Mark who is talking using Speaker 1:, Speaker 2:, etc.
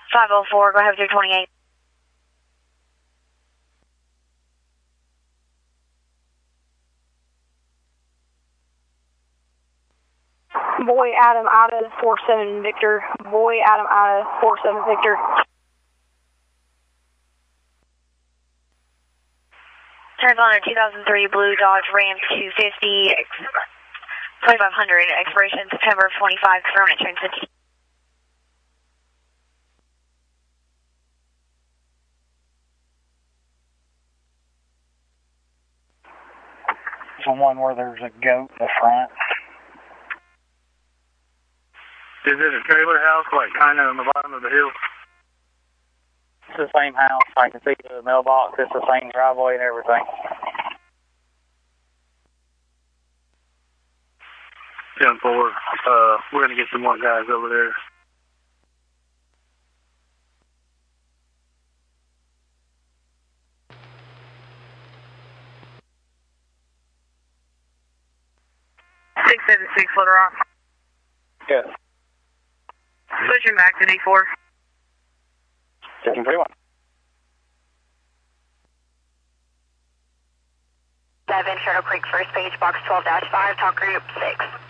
Speaker 1: 504, go ahead with your 28.
Speaker 2: Boy Adam Ida 47 Victor. Boy Adam Ida 47 Victor.
Speaker 1: Transponder 2003 Blue Dodge Ram 250, 2500, expiration September 25, confirmed at train 15.
Speaker 3: It's the one where there's a goat in the front.
Speaker 4: Is it a trailer house, like kind of on the bottom of the hill?
Speaker 3: It's the same house. I can see the mailbox. It's the same driveway and everything.
Speaker 4: 10-4. We're going to get some more guys over there.
Speaker 5: Six Little Rock.
Speaker 3: Yes.
Speaker 5: Switching back to D4.
Speaker 3: Checking 31.
Speaker 1: 7, Turtle Creek, first page, box 12-5, talk group 6.